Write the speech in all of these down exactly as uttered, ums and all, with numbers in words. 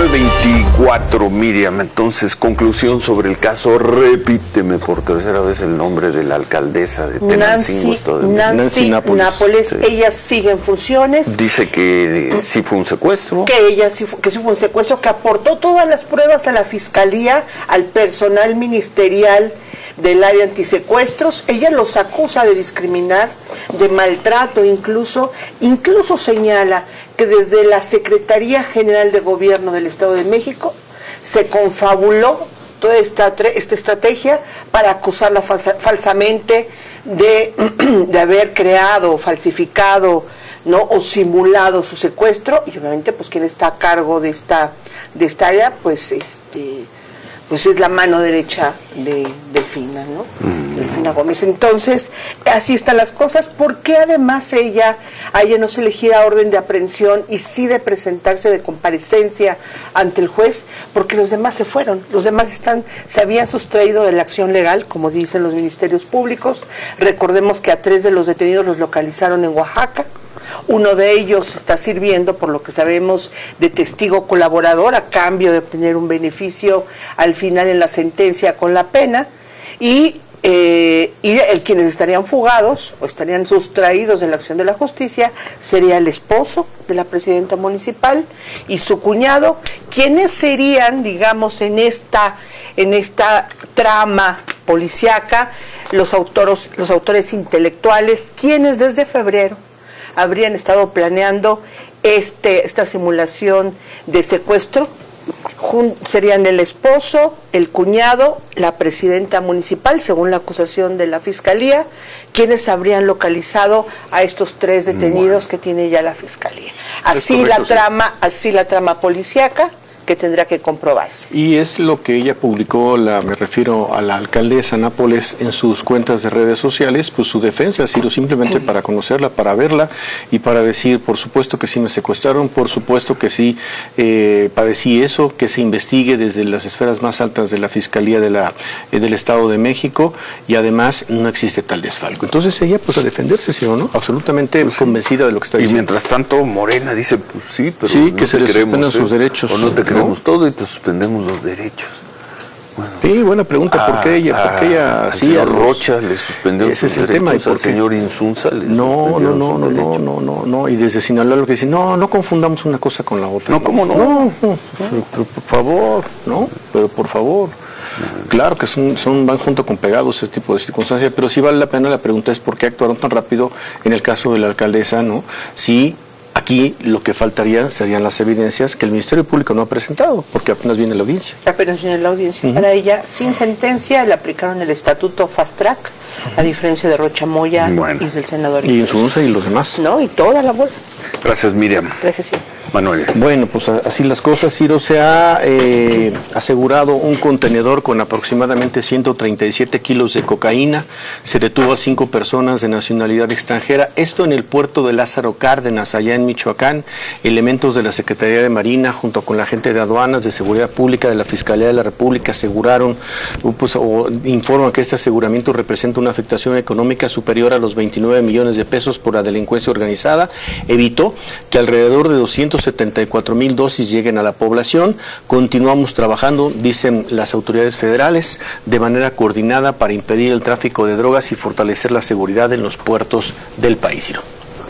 nueve veinticuatro, Miriam. Entonces, conclusión sobre el caso. Repíteme por tercera vez el nombre de la alcaldesa de Tenancingo, Estado de México. Nancy, Nancy Nápoles. Nápoles. Sí. Ella sigue en funciones. Dice que eh, sí fue un secuestro. Que ella sí fue, que sí fue un secuestro, que aportó todas las pruebas a la fiscalía, al personal ministerial del área antisecuestros. Ella los acusa de discriminar, de maltrato incluso, incluso señala que desde la Secretaría General de Gobierno del Estado de México se confabuló toda esta, esta estrategia para acusarla falsa, falsamente de, de haber creado, falsificado, ¿no? o simulado su secuestro, y obviamente pues quien está a cargo de esta, de esta área, pues este pues es la mano derecha de Delfina, ¿no? Mm. Delfina Gómez. Entonces, así están las cosas, porque además ella, a ella no se le gira orden de aprehensión y sí de presentarse de comparecencia ante el juez, porque los demás se fueron, los demás están, se habían sustraído de la acción legal, como dicen los ministerios públicos. Recordemos que a tres de los detenidos los localizaron en Oaxaca. Uno de ellos está sirviendo, por lo que sabemos, de testigo colaborador a cambio de obtener un beneficio al final en la sentencia con la pena, y, eh, y el, quienes estarían fugados o estarían sustraídos de la acción de la justicia sería el esposo de la presidenta municipal y su cuñado, quienes serían, digamos, en esta, en esta trama policíaca, los autores, los autores intelectuales, quienes desde febrero habrían estado planeando este, esta simulación de secuestro. Jun, serían el esposo, el cuñado, la presidenta municipal, según la acusación de la fiscalía, quienes habrían localizado a estos tres detenidos bueno. que tiene ya la fiscalía. Así correcto, la trama, sí. así la trama policíaca, que tendrá que comprobarse. Y es lo que ella publicó, la, me refiero a la alcaldesa Nápoles, en sus cuentas de redes sociales, pues su defensa ha sido simplemente para conocerla, para verla y para decir, por supuesto que sí me secuestraron, por supuesto que sí eh, padecí eso, que se investigue desde las esferas más altas de la Fiscalía de la, eh, del Estado de México, y además no existe tal desfalco. Entonces ella, pues a defenderse, ¿sí o no? Absolutamente pues, convencida de lo que está y diciendo. Y mientras tanto, Morena dice, pues sí, pero sí, no que se le suspendan sus derechos. O no te queremos todo y te suspendemos los derechos. Bueno, sí, buena pregunta. ¿Por qué ella? ¿Por qué ella? Sí, a Rocha le suspendió ese sus es el derechos, tema. ¿Y al señor Insunza le no, no, no, no, no, no, no, no. Y desde Sinaloa lo que dicen, no, no confundamos una cosa con la otra. No, ¿cómo no? No, no, no pero por favor, no, pero por favor. Claro que son, son van junto con pegados ese tipo de circunstancias, pero sí vale la pena. La pregunta es por qué actuaron tan rápido en el caso de la alcaldesa, ¿no? Sí. Aquí lo que faltaría serían las evidencias que el Ministerio Público no ha presentado, porque apenas viene la audiencia. Apenas viene la audiencia. Uh-huh. Para ella, sin sentencia, le aplicaron el estatuto Fast Track, uh-huh. a diferencia de Rocha Moya bueno. y del senador. Y Insunza y los demás. No, y toda la bola. Gracias, Miriam. Gracias, sí. Manuel. Bueno, pues así las cosas. Ciro, se ha eh, asegurado un contenedor con aproximadamente ciento treinta y siete kilos de cocaína. Se detuvo a cinco personas de nacionalidad extranjera. Esto en el puerto de Lázaro Cárdenas, allá en Michoacán. Elementos de la Secretaría de Marina, junto con la gente de aduanas, de seguridad pública, de la Fiscalía de la República, aseguraron, pues, o informan que este aseguramiento representa una afectación económica superior a los veintinueve millones de pesos por la delincuencia organizada. Evitó que alrededor de doscientos setenta y cuatro mil dosis lleguen a la población. Continuamos trabajando, dicen las autoridades federales, de manera coordinada para impedir el tráfico de drogas y fortalecer la seguridad en los puertos del país. Ciro.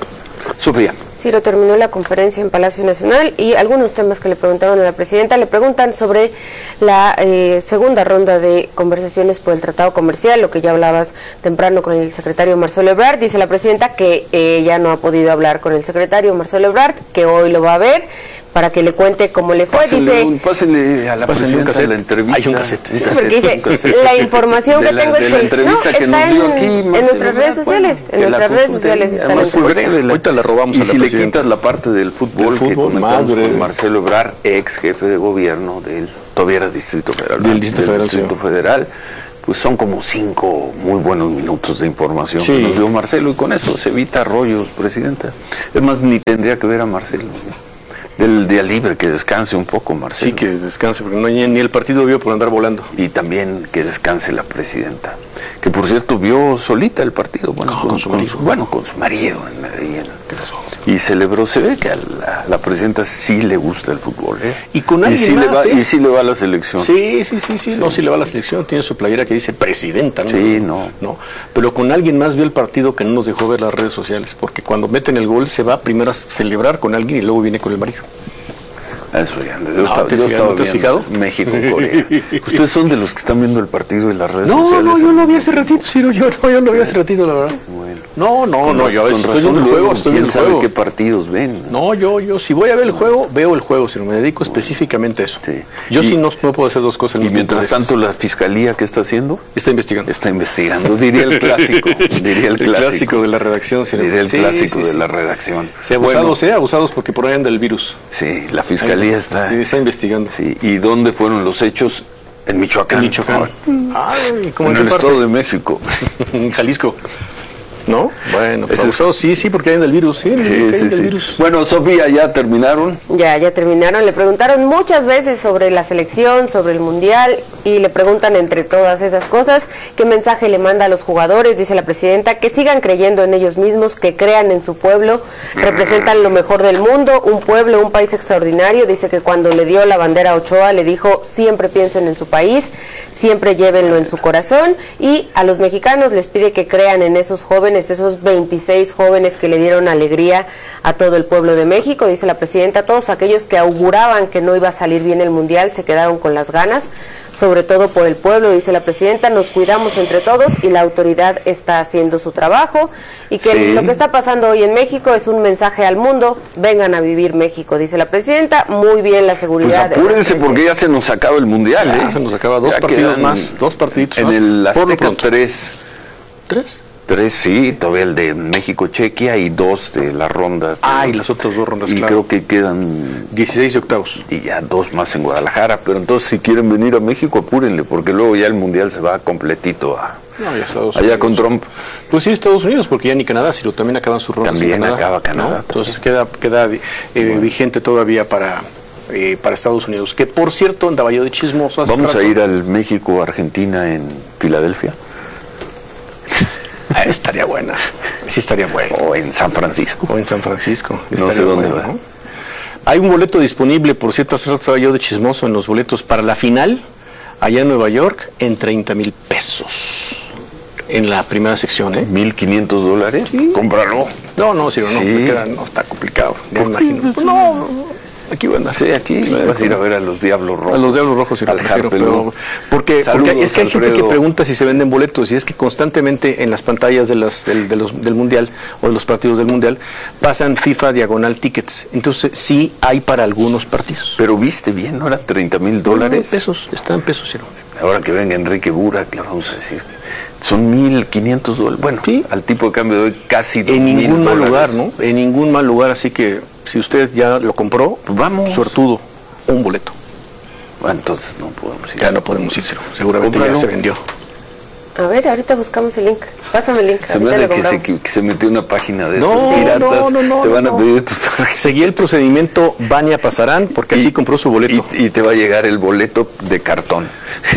Sofía. Ciro, terminó la conferencia en Palacio Nacional y algunos temas que le preguntaron a la presidenta. Le preguntan sobre la eh, segunda ronda de conversaciones por el tratado comercial, lo que ya hablabas temprano con el secretario Marcelo Ebrard. Dice la presidenta que ella no ha podido hablar con el secretario Marcelo Ebrard, que hoy lo va a ver para que le cuente cómo le fue. Pásenle, dice un, pásenle a la presidenta de la entrevista. Hay un cassette. Un cassette, porque dice, un cassette. La información que la, tengo es que la entrevista no, que está nos dio en, aquí, en nuestras redes sociales. Bueno, en nuestras redes sociales está la información. Ahorita la robamos y a la si presidenta. le quitas la parte del fútbol, del fútbol que comentamos con Marcelo Ebrard, ex jefe de gobierno del todavía era Distrito Federal, del Distrito del Federal, Distrito sí. Federal, pues son como cinco muy buenos minutos de información sí. que nos dio Marcelo, y con eso se evita rollos, presidenta. Es más, ni tendría que ver a Marcelo, ¿no? Del día libre, que descanse un poco, Marcelo. Sí, que descanse, porque no, ni, ni el partido vio por andar volando. Y también que descanse la presidenta, que por cierto vio solita el partido, bueno, no, con, con su con marido. Su, bueno, con su marido en Medellín. ¿Qué pasó? Y celebró, se ve que a la, la presidenta sí le gusta el fútbol, ¿eh? Y con alguien y sí más, le va, ¿eh? Y sí le va a la selección. Sí, sí, sí, sí, sí, no, sí le va a la selección, tiene su playera que dice presidenta, ¿no? Sí, no. no. Pero con alguien más vio el partido que no nos dejó ver las redes sociales, porque cuando meten el gol se va primero a celebrar con alguien y luego viene con el marido. Eso ya, yo no, estaba, ¿te yo fijas, estaba ¿no te has viendo fijado? México, Corea. ¿Ustedes son de los que están viendo el partido en las redes no, sociales? No, no, yo lo vi hace ratito, Ciro, yo, no, yo lo vi hace ratito, la verdad. Bueno. No, no, no, yo a veces estoy viendo el juego, estoy viendo el sabe juego. qué partidos ven? No, yo, yo, si voy a ver el juego, veo el juego, Ciro, me dedico específicamente a eso. Sí. Yo y, sí no, no puedo hacer dos cosas. Y mientras tanto, la fiscalía, ¿qué está haciendo? Está investigando. Está investigando, diría el clásico. Diría el clásico, el clásico de la redacción, Ciro. Diría el sí, clásico sí, de sí. la redacción. Sí, abusados, bueno, eh, abusados porque por ahí anda el virus. Sí, la fiscalía Ay, está... Sí, está investigando. Sí, ¿y dónde fueron los hechos? En Michoacán. En Michoacán. Ay, ¿cómo en el parte? Estado de México. En Jalisco. ¿No? Bueno, pues eso sí, sí, porque hay del virus. Sí, sí, sí, del sí. virus. Bueno, Sofía, ¿ya terminaron? Ya, ya terminaron. Le preguntaron muchas veces sobre la selección, sobre el Mundial, y le preguntan entre todas esas cosas qué mensaje le manda a los jugadores. Dice la presidenta que sigan creyendo en ellos mismos, que crean en su pueblo, representan lo mejor del mundo, un pueblo, un país extraordinario. Dice que cuando le dio la bandera a Ochoa le dijo siempre piensen en su país, siempre llévenlo en su corazón, y a los mexicanos les pide que crean en esos jóvenes, esos veintiséis jóvenes que le dieron alegría a todo el pueblo de México. Dice la presidenta, todos aquellos que auguraban que no iba a salir bien el Mundial se quedaron con las ganas, sobre todo por el pueblo. Dice la presidenta, nos cuidamos entre todos y la autoridad está haciendo su trabajo, y que sí. Lo que está pasando hoy en México es un mensaje al mundo, vengan a vivir México, dice la presidenta. Muy bien la seguridad. Pues apúrense porque ya se nos acaba el Mundial, ¿eh? Ya se nos acaba dos ya partidos más, dos partiditos en más. En el Azteca tres. ¿Tres? Tres, sí, todavía el de México-Chequia y dos de las rondas. Ah, y las otras dos rondas, y claro. creo que quedan dieciséis y octavos. Y ya dos más en Guadalajara. Pero entonces, si quieren venir a México, apúrenle, porque luego ya el Mundial se va completito a no, ya Estados allá Unidos. con Trump. Pues sí, Estados Unidos, porque ya ni Canadá, sino también acaban sus rondas. También en Canadá, acaba Canadá. ¿no? Entonces queda, queda eh, bueno. vigente todavía para... Eh, para Estados Unidos, que por cierto andaba yo de chismoso hace vamos rato. a ir al México-Argentina en Filadelfia. Ah, estaría buena, sí estaría buena. O en San Francisco. O en San Francisco. No sé dónde va. ¿No? Hay un boleto disponible, por cierto, hace rato estaba yo de chismoso en los boletos para la final, allá en Nueva York, en treinta mil pesos. En la primera sección, ¿eh? ¿Mil quinientos dólares? Sí. Cómpralo. No, no, Ciro, no, sí. me queda, no, está complicado. Ya me qué? imagino. Pues no, aquí voy a andar. Sí, aquí vas a ir a ver a los Diablos Rojos. A los Diablos Rojos, sí, al prefiero, pero porque, Saludos, porque es que hay Alfredo. gente que pregunta si se venden boletos, y es que constantemente en las pantallas de las, del, de los, del Mundial o de los partidos del Mundial pasan FIFA diagonal tickets. Entonces sí hay para algunos partidos. Pero viste bien, ¿no? Eran treinta mil dólares. Pesos, están pesos, Ciro. Ahora que venga Enrique Burak, le vamos a decir. Son mil quinientos dólares. Bueno, ¿sí? Al tipo de cambio de hoy casi dos En mil ningún mal dólares. lugar, ¿no? En ningún mal lugar, así que si usted ya lo compró, pues vamos. Suertudo, un boleto. Bueno, entonces no podemos ir. Ya no podemos ir, Ciro. Seguramente Cómpralo. Ya se vendió. A ver, ahorita buscamos el link. Pásame el link. Se me hace que se, que, que se metió una página de no, esos piratas. No, no, no. Te van no, a pedir tus tarjetas. Seguí el procedimiento Vania Pasarán, porque y, así compró su boleto. Y, y te va a llegar el boleto de cartón.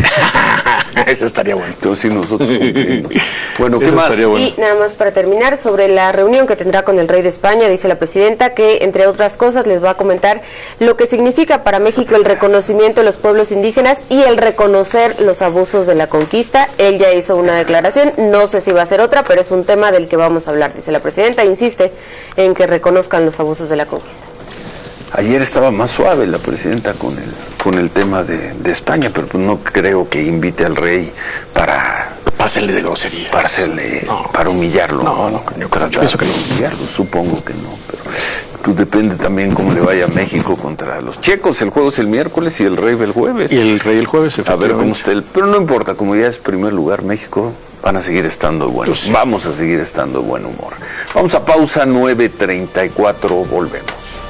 Eso estaría bueno. Entonces nosotros cumplimos. Bueno, ¿qué Eso más? Bueno. Y nada más para terminar, sobre la reunión que tendrá con el rey de España, dice la presidenta que, entre otras cosas, les va a comentar lo que significa para México el reconocimiento de los pueblos indígenas y el reconocer los abusos de la conquista. Él ya hizo una declaración, no sé si va a ser otra, pero es un tema del que vamos a hablar. Dice la presidenta, insiste en que reconozcan los abusos de la conquista. Ayer estaba más suave la presidenta con el con el tema de, de España, pero pues no creo que invite al rey para pásele de grosería, para hacerle, no. para humillarlo. No, no, yo, creo, yo pienso que no. Humillarlo, supongo que no, pero pues depende también cómo le vaya a México contra los checos. El juego es el miércoles y el rey el jueves. Y el rey el jueves, a ver cómo está el, pero no importa, como ya es primer lugar México, van a seguir estando de buen, pues sí. Vamos a seguir estando de buen humor. Vamos a pausa, nueve treinta y cuatro, volvemos.